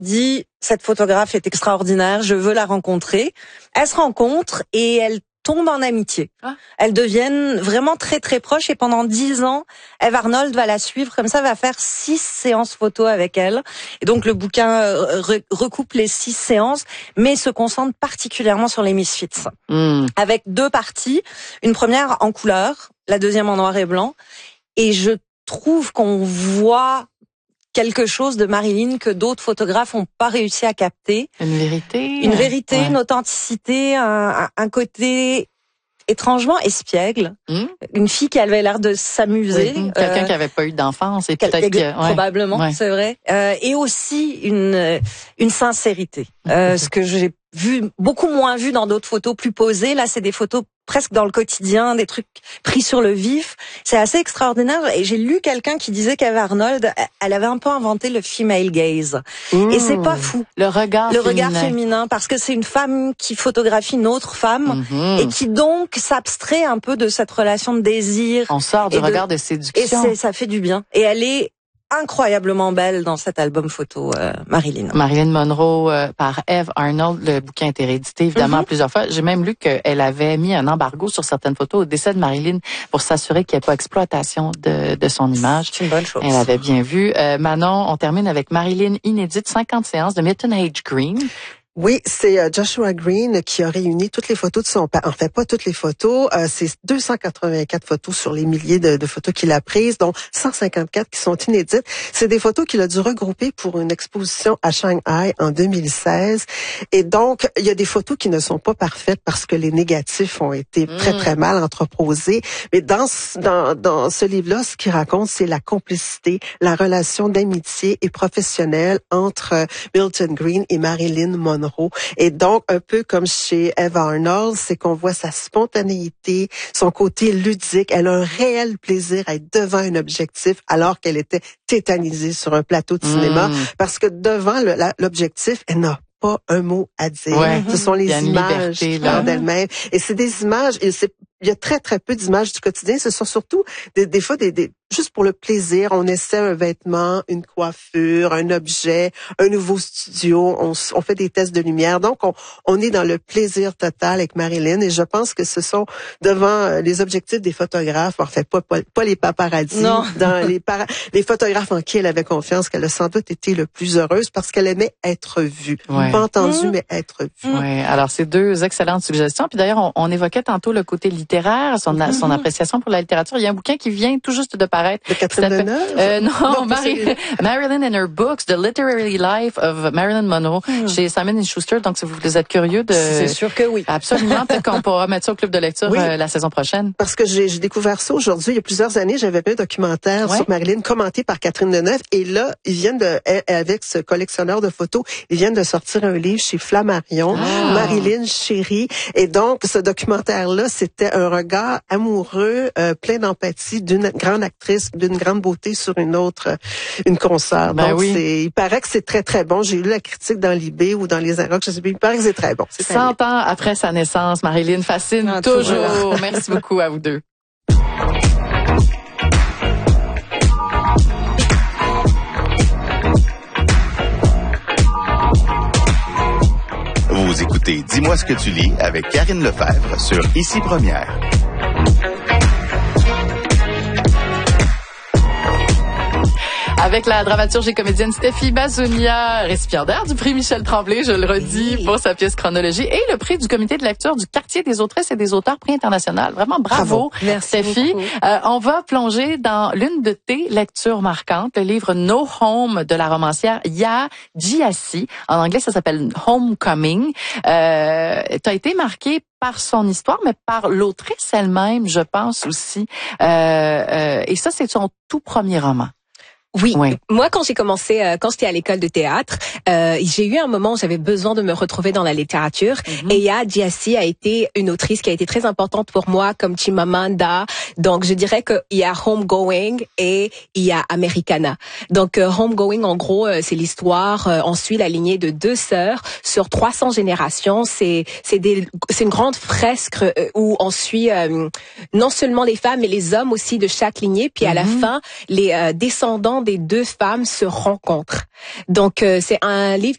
dit cette photographe est extraordinaire, je veux la rencontrer. Elles se rencontrent et elles tombent en amitié. Elles deviennent vraiment très très proches et pendant 10 ans, Eve Arnold va la suivre comme ça, va faire 6 séances photos avec elle. Et donc le bouquin recoupe les 6 séances, mais se concentre particulièrement sur les Misfits. Avec 2 parties, une première en couleur, la deuxième en noir et blanc. Et je trouve qu'on voit quelque chose de Marilyn que d'autres photographes n'ont pas réussi à capter. Une vérité, une authenticité, un côté étrangement espiègle. Une fille qui avait l'air de s'amuser. Quelqu'un qui avait pas eu d'enfance et peut-être que probablement, c'est vrai. Et aussi une sincérité. Ce que j'ai beaucoup moins vu dans d'autres photos plus posées. Là, c'est des photos presque dans le quotidien, des trucs pris sur le vif. C'est assez extraordinaire. Et j'ai lu quelqu'un qui disait qu'Eve Arnold, elle avait un peu inventé le female gaze. Et c'est pas fou. Le regard féminin, parce que c'est une femme qui photographie une autre femme et qui donc s'abstrait un peu de cette relation de désir. On sort du regard de séduction. Et ça fait du bien. Et elle est incroyablement belle dans cet album photo, Marilyn. Marilyn Monroe par Eve Arnold. Le bouquin a été réédité évidemment plusieurs fois. J'ai même lu qu'elle avait mis un embargo sur certaines photos au décès de Marilyn pour s'assurer qu'il n'y ait pas exploitation de son image. C'est une bonne chose. Elle avait bien vu. Manon, on termine avec Marilyn inédite, 50 séances de Milton H. Green. Oui, c'est Joshua Green qui a réuni toutes les photos de son père. En fait, pas toutes les photos. C'est 284 photos sur les milliers de photos qu'il a prises, dont 154 qui sont inédites. C'est des photos qu'il a dû regrouper pour une exposition à Shanghai en 2016. Et donc, il y a des photos qui ne sont pas parfaites parce que les négatifs ont été très, très mal entreposés. Mais dans ce livre-là, ce qu'il raconte, c'est la complicité, la relation d'amitié et professionnelle entre Milton Green et Marilyn Monroe. Et donc, un peu comme chez Eve Arnold, c'est qu'on voit sa spontanéité, son côté ludique. Elle a un réel plaisir à être devant un objectif alors qu'elle était tétanisée sur un plateau de cinéma. Parce que devant l'objectif, elle n'a pas un mot à dire. Ce sont les images qui parlent d'elles-mêmes. Et c'est des images, il y a très, très peu d'images du quotidien. Ce sont surtout des fois juste pour le plaisir. On essaie un vêtement, une coiffure, un objet, un nouveau studio. On fait des tests de lumière. Donc, on est dans le plaisir total avec Marilyn. Et je pense que ce sont devant les objectifs des photographes, en fait, pas les paparazzi, dans les photographes en qui elle avait confiance, qu'elle a sans doute été le plus heureuse parce qu'elle aimait être vue. Pas entendue, mais être vue. Oui. Alors, c'est 2 excellentes suggestions. Puis d'ailleurs, on évoquait tantôt le côté littéraire, son appréciation pour la littérature. Il y a un bouquin qui vient tout juste de paraître. De Catherine Deneuve? Non, Marilyn and Her Books, The Literary Life of Marilyn Monroe, chez Simon & Schuster. Donc, si vous êtes curieux de... C'est sûr que oui. Absolument. Peut-être qu'on pourra mettre ça au club de lecture la saison prochaine. Parce que j'ai découvert ça aujourd'hui. Il y a plusieurs années, j'avais vu un documentaire sur Marilyn commenté par Catherine Deneuve. Et là, ils viennent avec ce collectionneur de photos, ils viennent de sortir un livre chez Flammarion, Marilyn Chérie. Et donc, ce documentaire-là, c'était un regard amoureux, plein d'empathie d'une grande actrice, d'une grande beauté sur une consoeur. Donc, il paraît que c'est très, très bon. J'ai lu la critique dans l'IB ou dans les Inrocks, je sais pas, il paraît que c'est très bon. 100 ans après sa naissance, Marilyn fascine toujours. Merci beaucoup à vous deux. Vous écoutez Dis-moi ce que tu lis avec Karine Lefebvre sur Ici Première. Avec la dramaturge et comédienne Stéphie Bazounia, récipiendaire du prix Michel Tremblay, je le redis, pour sa pièce Chronologie, et le prix du comité de lecture du quartier des autrices et des auteurs, prix international. Vraiment bravo. Merci Stéphie. On va plonger dans l'une de tes lectures marquantes, le livre No Home de la romancière Yaa Gyasi. En anglais, ça s'appelle Homecoming. T'as été marquée par son histoire, mais par l'autrice elle-même, je pense aussi. Et ça, c'est son tout premier roman. Oui. Moi, quand j'ai commencé, quand j'étais à l'école de théâtre, j'ai eu un moment où j'avais besoin de me retrouver dans la littérature. Et Yaa Gyasi a été une autrice qui a été très importante pour moi, comme Chimamanda. Donc, je dirais qu'il y a Homegoing et il y a Americana. Donc, Homegoing, en gros, c'est l'histoire. On suit la lignée de 2 sœurs sur 300 générations. C'est une grande fresque où on suit non seulement les femmes, mais les hommes aussi de chaque lignée. Puis à la fin, les descendants des 2 femmes se rencontrent. Donc c'est un livre